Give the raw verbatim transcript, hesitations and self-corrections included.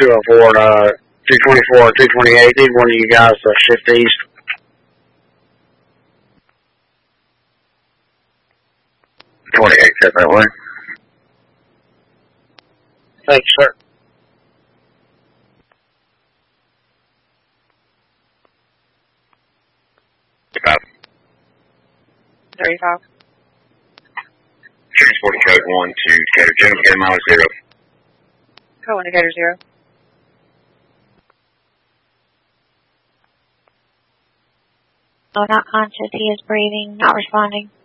two oh four, uh, two twenty-four, two twenty-eight. Need one of you guys to shift east. twenty-eight, set that way. Thanks, sir. thirty-five. Transport code one to Decatur. Gentlemen, get miles zero. Go indicator zero. Oh, not conscious. He is breathing, not responding.